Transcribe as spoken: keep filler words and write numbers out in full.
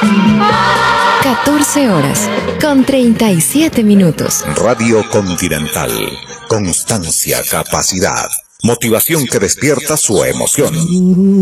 catorce horas con treinta y siete minutos. Radio Continental. Constancia, capacidad, motivación que despierta su emoción.